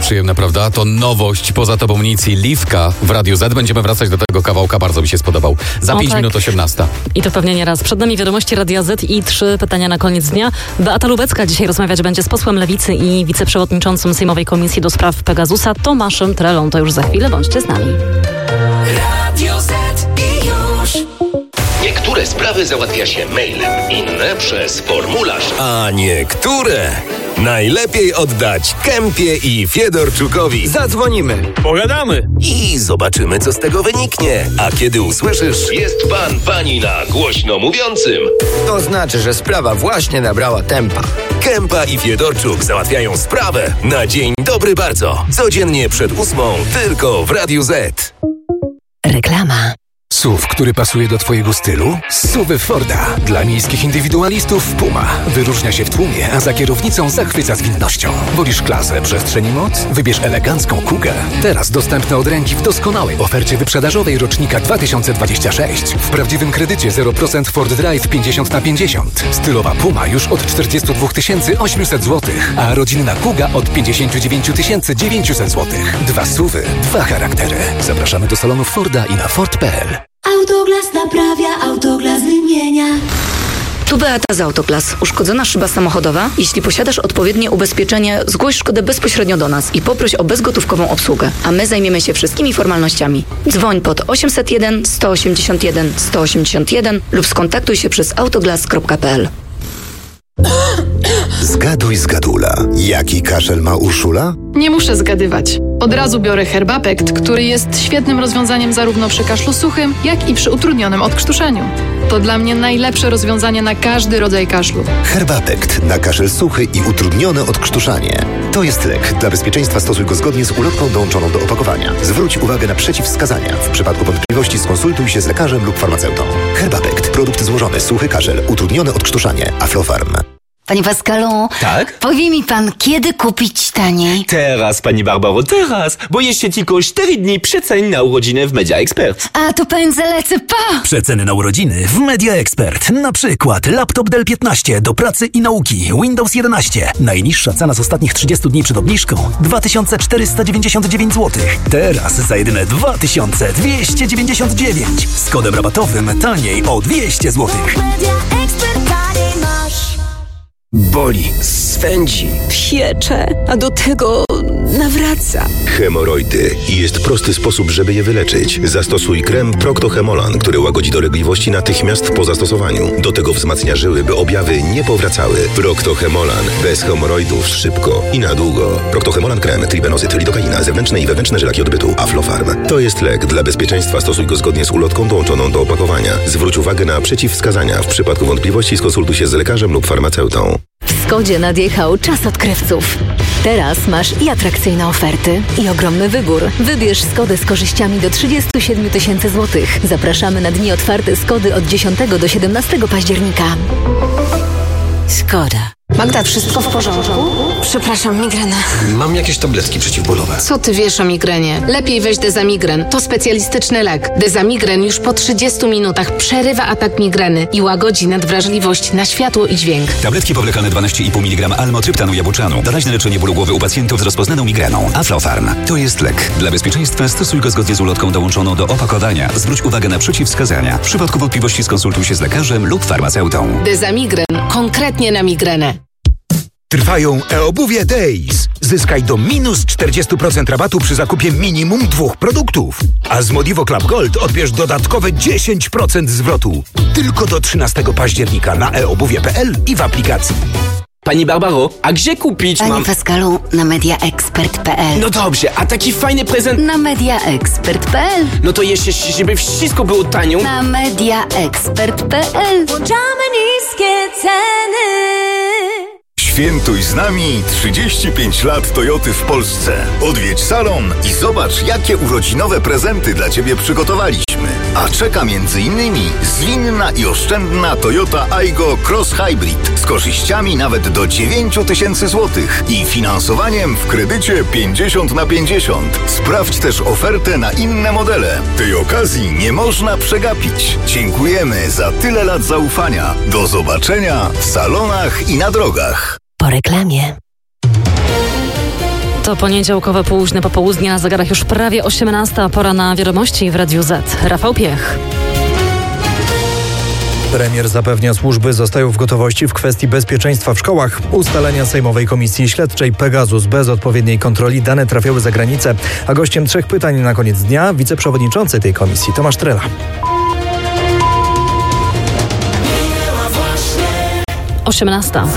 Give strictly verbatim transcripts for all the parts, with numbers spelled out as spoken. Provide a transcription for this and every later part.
przyjemne, prawda? To nowość poza tobą nic i Liwka w Radiu Z. Będziemy wracać do tego kawałka, bardzo mi się spodobał. Za o, pięć tak. minut osiemnasta. I to pewnie nie raz. Przed nami wiadomości Radia Z i trzy pytania na koniec dnia. Beata Lubecka dzisiaj rozmawiać będzie z posłem Lewicy i wiceprzewodniczącym Sejmowej Komisji do Spraw Pegasusa Tomaszem Trelą. To już za chwilę, bądźcie z nami. Radio Z i już. Niektóre sprawy załatwia się mailem, inne przez formularz. A niektóre najlepiej oddać Kempie i Fiedorczukowi. Zadzwonimy, pogadamy I zobaczymy, co z tego wyniknie. A kiedy usłyszysz... Jest pan, pani na głośno mówiącym. To znaczy, że sprawa właśnie nabrała tempa. Kempa i Fiedorczuk załatwiają sprawę na dzień dobry bardzo. Codziennie przed ósmą, tylko w Radiu Z. Reklama. S U V, który pasuje do twojego stylu? S U V Forda. Dla miejskich indywidualistów Puma. Wyróżnia się w tłumie, a za kierownicą zachwyca zwinnością. Wolisz klasę, przestrzeń i moc? Wybierz elegancką Kugę. Teraz dostępne od ręki w doskonałej ofercie wyprzedażowej rocznika dwa tysiące dwudziestego szóstego. W prawdziwym kredycie zero procent Ford Drive pięćdziesiąt na pięćdziesiąt. Stylowa Puma już od czterdzieści dwa tysiące osiemset złotych, a rodzinna Kuga od pięćdziesiąt dziewięć tysięcy dziewięćset złotych. Dwa S U V y, dwa charaktery. Zapraszamy do salonów Forda i na Ford kropka p l. Autoglas naprawia, Autoglas wymienia. Tu Beata z Autoglas. Uszkodzona szyba samochodowa? Jeśli posiadasz odpowiednie ubezpieczenie, zgłoś szkodę bezpośrednio do nas i poproś o bezgotówkową obsługę, a my zajmiemy się wszystkimi formalnościami. Dzwoń pod osiemset jeden sto osiemdziesiąt jeden sto osiemdziesiąt jeden lub skontaktuj się przez autoglas kropka p l. Zgaduj zgadula. Jaki kaszel ma Urszula? Nie muszę zgadywać. Od razu biorę Herbapekt, który jest świetnym rozwiązaniem zarówno przy kaszlu suchym, jak i przy utrudnionym odkrztuszaniu. To dla mnie najlepsze rozwiązanie na każdy rodzaj kaszlu. Herbapekt na kaszel suchy i utrudnione odkrztuszanie. To jest lek. Dla bezpieczeństwa stosuj go zgodnie z ulotką dołączoną do opakowania. Zwróć uwagę na przeciwwskazania. W przypadku wątpliwości skonsultuj się z lekarzem lub farmaceutą. Herbapekt. Produkt złożony. Suchy kaszel. Utrudnione odkrztuszanie. Aflofarm. Panie Pascalu, tak? Powie mi pan, kiedy kupić taniej? Teraz, pani Barbaro, teraz, bo jeszcze tylko cztery dni przecen na urodziny w Media Expert. A to pędzę lecę, pa! Przeceny na urodziny w Media Expert. Na przykład laptop Dell piętnaście do pracy i nauki, Windows jedenaście. Najniższa cena z ostatnich trzydziestu dni przed obniżką dwa tysiące czterysta dziewięćdziesiąt dziewięć złotych. Teraz za jedyne dwa tysiące dwieście dziewięćdziesiąt dziewięć. Z kodem rabatowym taniej o dwieście złotych. Media Expert taniej masz. Boli, swędzi, piecze, a do tego nawraca. Hemoroidy. I jest prosty sposób, żeby je wyleczyć. Zastosuj krem Procto-Hemolan, który łagodzi dolegliwości natychmiast po zastosowaniu. Do tego wzmacnia żyły, by objawy nie powracały. Procto-Hemolan. Bez hemoroidów szybko i na długo. Procto-Hemolan krem, tribenozyt, lidokaina, zewnętrzne i wewnętrzne żylaki odbytu. Aflofarm. To jest lek. Dla bezpieczeństwa stosuj go zgodnie z ulotką dołączoną do opakowania. Zwróć uwagę na przeciwwskazania. W przypadku wątpliwości skonsultuj się z lekarzem lub farmaceutą. W Skodzie nadjechał czas odkrywców. Teraz masz i atrakcyjne oferty, i ogromny wybór. Wybierz Skodę z korzyściami do trzydzieści siedem tysięcy złotych. Zapraszamy na dni otwarte Skody od dziesiątego do siedemnastego października. Skoda. Magda, wszystko w porządku? Przepraszam, migrena. Mam jakieś tabletki przeciwbólowe. Co ty wiesz o migrenie? Lepiej weź Dezamigren. To specjalistyczny lek. Dezamigren już po trzydziestu minutach przerywa atak migreny i łagodzi nadwrażliwość na światło i dźwięk. Tabletki powlekane dwanaście i pół miligrama almotryptanu jabłczanu. Doraźne leczenie bólu głowy u pacjentów z rozpoznaną migreną. Aflofarm. To jest lek. Dla bezpieczeństwa stosuj go zgodnie z ulotką dołączoną do opakowania. Zwróć uwagę na przeciwwskazania. W przypadku wątpliwości skonsultuj się z lekarzem lub farmaceutą. Dezamigren. Konkretnie na migrenę. Trwają e-obuwie Days. Zyskaj do minus czterdzieści procent rabatu przy zakupie minimum dwóch produktów. A z Modivo Club Gold odbierz dodatkowe dziesięć procent zwrotu. Tylko do trzynastego października na e obuwie kropka p l i w aplikacji. Pani Barbaro, a gdzie kupić Panie mam... Pascalu, na mediaexpert kropka p l. No dobrze, a taki fajny prezent... Na mediaexpert kropka p l. No to jeszcze, żeby wszystko było tanio... Na mediaexpert kropka p l. Włączamy niskie ceny. Świętuj z nami trzydzieści pięć lat Toyoty w Polsce. Odwiedź salon i zobacz, jakie urodzinowe prezenty dla Ciebie przygotowaliśmy. A czeka między innymi zwinna i oszczędna Toyota Aygo Cross Hybrid z korzyściami nawet do dziewięć tysięcy złotych i finansowaniem w kredycie pięćdziesiąt na pięćdziesiąt. Sprawdź też ofertę na inne modele. Tej okazji nie można przegapić. Dziękujemy za tyle lat zaufania. Do zobaczenia w salonach i na drogach. Po reklamie. To poniedziałkowe południe popołudnie, na zegarach już prawie osiemnasta, pora na wiadomości w Radiu Z. Rafał Piech. Premier zapewnia, służby zostają w gotowości w kwestii bezpieczeństwa w szkołach. Ustalenia Sejmowej Komisji Śledczej Pegasus bez odpowiedniej kontroli dane trafiały za granicę, a gościem trzech pytań na koniec dnia wiceprzewodniczący tej komisji Tomasz Trela. osiemnasta.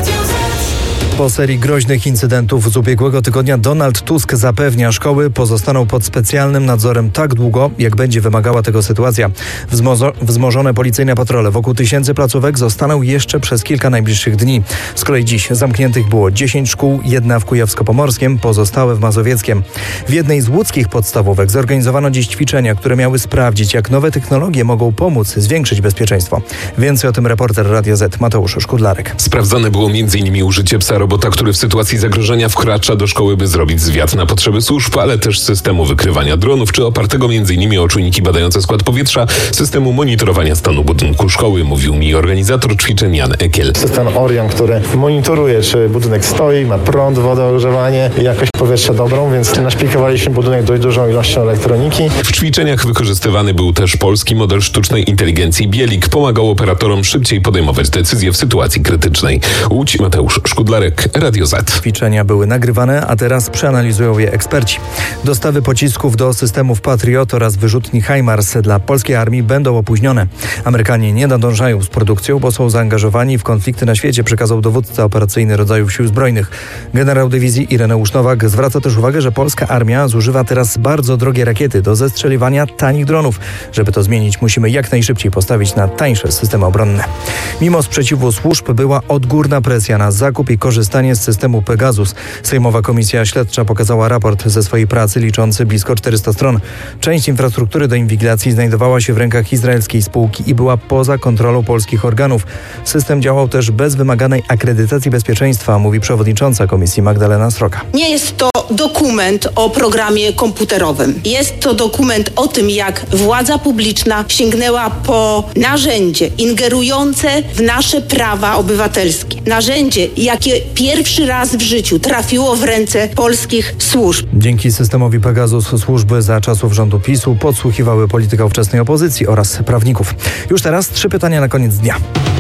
Po serii groźnych incydentów z ubiegłego tygodnia Donald Tusk zapewnia, szkoły pozostaną pod specjalnym nadzorem tak długo, jak będzie wymagała tego sytuacja. Wzmozo- wzmożone policyjne patrole wokół tysięcy placówek zostaną jeszcze przez kilka najbliższych dni. Z kolei dziś zamkniętych było dziesięć szkół, jedna w Kujawsko-Pomorskiem, pozostałe w Mazowieckiem. W jednej z łódzkich podstawówek zorganizowano dziś ćwiczenia, które miały sprawdzić, jak nowe technologie mogą pomóc zwiększyć bezpieczeństwo. Więcej o tym reporter Radia Z Mateusz Szkudlarek. Sprawdzane było między innymi użycie psa robota, który w sytuacji zagrożenia wkracza do szkoły, by zrobić zwiat na potrzeby służb, ale też systemu wykrywania dronów, czy opartego między innymi o czujniki badające skład powietrza, systemu monitorowania stanu budynku szkoły, mówił mi organizator ćwiczeń Jan Ekiel. System Orion, który monitoruje, czy budynek stoi, ma prąd, wodę, ogrzewanie i jakość powietrza dobrą, więc naszpikowaliśmy budynek dość dużą ilością elektroniki. W ćwiczeniach wykorzystywany był też polski model sztucznej inteligencji Bielik. Pomagał operatorom szybciej podejmować decyzje w sytuacji krytycznej. Łódź, Mateusz Szkudlarek, Radio Z. Ćwiczenia były nagrywane, a teraz przeanalizują je eksperci. Dostawy pocisków do systemów Patriot oraz wyrzutni HIMARS dla polskiej armii będą opóźnione. Amerykanie nie nadążają z produkcją, bo są zaangażowani w konflikty na świecie, przekazał dowódca operacyjny rodzajów sił zbrojnych. Generał dywizji Ireneusz Nowak zwraca też uwagę, że polska armia zużywa teraz bardzo drogie rakiety do zestrzeliwania tanich dronów. Żeby to zmienić, musimy jak najszybciej postawić na tańsze systemy obronne. Mimo sprzeciwu służb była odgórna presja na zakup i korzystanie z systemu Pegasus. Sejmowa Komisja Śledcza pokazała raport ze swojej pracy liczący blisko czterysta stron. Część infrastruktury do inwigilacji znajdowała się w rękach izraelskiej spółki i była poza kontrolą polskich organów. System działał też bez wymaganej akredytacji bezpieczeństwa, mówi przewodnicząca komisji Magdalena Sroka. Nie jest to dokument o programie komputerowym. Jest to dokument o tym, jak władza publiczna sięgnęła po narzędzie ingerujące w nasze prawa obywatelskie. Narzędzie, jakie pierwszy raz w życiu trafiło w ręce polskich służb. Dzięki systemowi Pegasus służby za czasów rządu PiSu podsłuchiwały polityka ówczesnej opozycji oraz prawników. Już teraz trzy pytania na koniec dnia.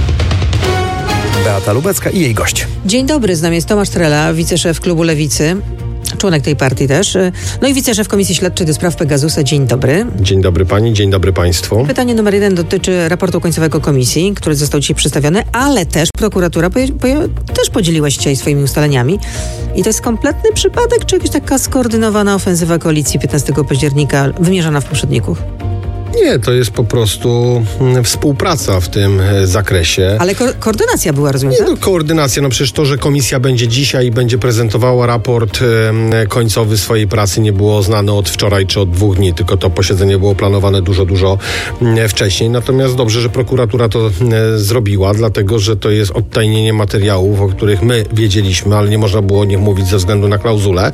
Beata Lubecka i jej gość. Dzień dobry, z nami jest Tomasz Trela, wiceszef klubu Lewicy. Członek tej partii też. No i wiceszef Komisji Śledczej do spraw Pegasusa. Dzień dobry. Dzień dobry pani, dzień dobry państwu. Pytanie numer jeden dotyczy raportu końcowego komisji, który został dzisiaj przedstawiony, ale też prokuratura poje, poje, też podzieliła się dzisiaj swoimi ustaleniami. I to jest kompletny przypadek, czy jakaś taka skoordynowana ofensywa koalicji piętnastego października wymierzona w poprzedników? Nie, to jest po prostu współpraca w tym zakresie. Ale ko- koordynacja była, rozumiem? Nie, no koordynacja, no przecież to, że komisja będzie dzisiaj i będzie prezentowała raport e, końcowy swojej pracy, nie było znane od wczoraj czy od dwóch dni, tylko to posiedzenie było planowane dużo, dużo e, wcześniej. Natomiast dobrze, że prokuratura to e, zrobiła, dlatego, że to jest odtajnienie materiałów, o których my wiedzieliśmy, ale nie można było o nich mówić ze względu na klauzulę. E,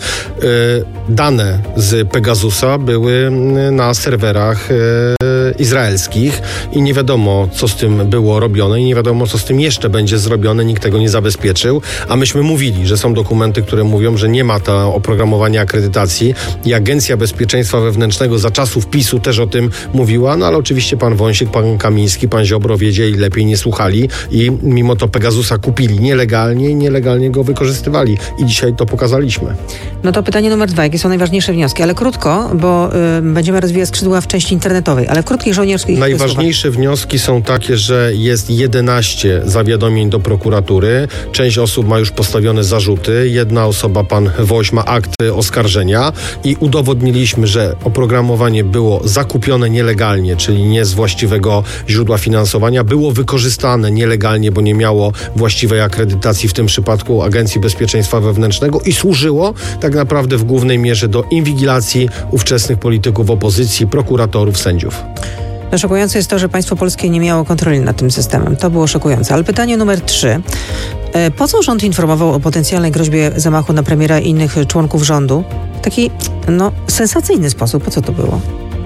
dane z Pegasusa były na serwerach e, izraelskich i nie wiadomo, co z tym było robione i nie wiadomo, co z tym jeszcze będzie zrobione. Nikt tego nie zabezpieczył, a myśmy mówili, że są dokumenty, które mówią, że nie ma to oprogramowania akredytacji i Agencja Bezpieczeństwa Wewnętrznego za czasów PiSu też o tym mówiła, no ale oczywiście pan Wąsik, pan Kamiński, pan Ziobro wiedzieli lepiej, nie słuchali i mimo to Pegasusa kupili nielegalnie i nielegalnie go wykorzystywali i dzisiaj to pokazaliśmy. No to pytanie numer dwa. Jakie są najważniejsze wnioski? Ale krótko, bo y, będziemy rozwijać skrzydła w części internetowej, ale w krótkich żołnierskich Najważniejsze słowach. Wnioski są takie, że jest jedenaście zawiadomień do prokuratury. Część osób ma już postawione zarzuty. Jedna osoba, pan Woś, ma akt oskarżenia i udowodniliśmy, że oprogramowanie było zakupione nielegalnie, czyli nie z właściwego źródła finansowania. Było wykorzystane nielegalnie, bo nie miało właściwej akredytacji, w tym przypadku Agencji Bezpieczeństwa Wewnętrznego i służyło tak naprawdę w głównej mierze do inwigilacji ówczesnych polityków opozycji, prokuratorów, sędziów. No, szokujące jest to, że państwo polskie nie miało kontroli nad tym systemem. To było szokujące. Ale pytanie numer trzy. Po co rząd informował o potencjalnej groźbie zamachu na premiera i innych członków rządu w taki, no, sensacyjny sposób? Po co to było?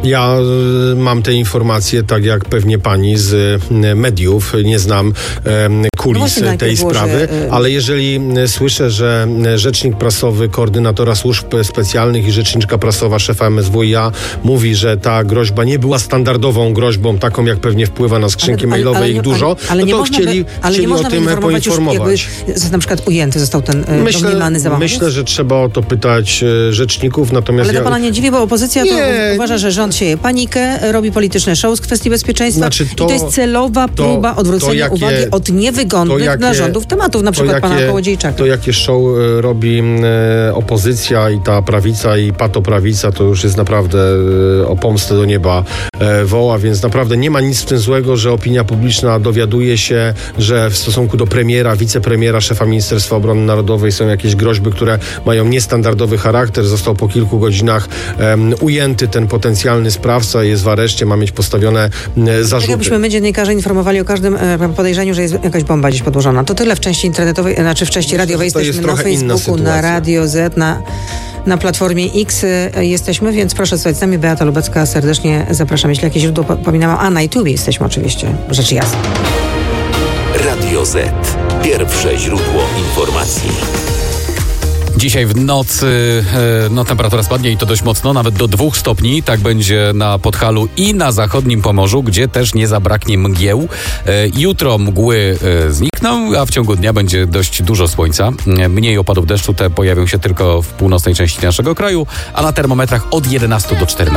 Ja y, mam te informacje, tak jak pewnie pani z y, mediów. Nie znam y, kulis no tej było, sprawy, że, y... ale jeżeli y, słyszę, że y, rzecznik prasowy koordynatora służb specjalnych i rzeczniczka prasowa szefa M S W i A mówi, że ta groźba nie była standardową groźbą, taką jak pewnie wpływa na skrzynki ale, mailowe ale, ale, ich dużo, ale, ale no nie to można chcieli, by, ale chcieli nie o tym poinformować. Jakby, na przykład ujęty został ten myślę, domniemany zamach. Myślę, że trzeba o to pytać y, rzeczników, natomiast ale to ja... pana nie dziwi, bo opozycja nie. to uważa, że rząd sieje panikę, robi polityczne show z kwestii bezpieczeństwa znaczy to, i to jest celowa to, próba odwrócenia to jakie, uwagi od niewygodnych jakie, dla rządów tematów, na przykład jakie, pana Kołodziejczaka. To jakie show y, robi y, opozycja i ta prawica i patoprawica, to już jest naprawdę y, o pomstę do nieba y, woła, więc naprawdę nie ma nic w tym złego, że opinia publiczna dowiaduje się, że w stosunku do premiera, wicepremiera, szefa Ministerstwa Obrony Narodowej są jakieś groźby, które mają niestandardowy charakter. Został po kilku godzinach um, ujęty ten potencjalny sprawca, jest w areszcie, ma mieć postawione um, zarzuty. Tak jakbyśmy my dziennikarze informowali o każdym um, podejrzeniu, że jest jakaś bomba gdzieś podłożona. To tyle w części internetowej, znaczy w części radiowej. Jesteśmy na Facebooku, na Radio Z, na Na Platformie X jesteśmy, więc proszę słuchać z nami. Beata Lubecka, serdecznie zapraszam. Jeśli jakieś źródło pominęłam, a na YouTubie jesteśmy oczywiście, rzecz jasna. Radio Z. Pierwsze źródło informacji. Dzisiaj w nocy no, temperatura spadnie i to dość mocno, nawet do dwóch stopni. Tak będzie na Podhalu i na zachodnim Pomorzu, gdzie też nie zabraknie mgieł. Jutro mgły znikną, a w ciągu dnia będzie dość dużo słońca. Mniej opadów deszczu, te pojawią się tylko w północnej części naszego kraju, a na termometrach od jedenastu do czternastu.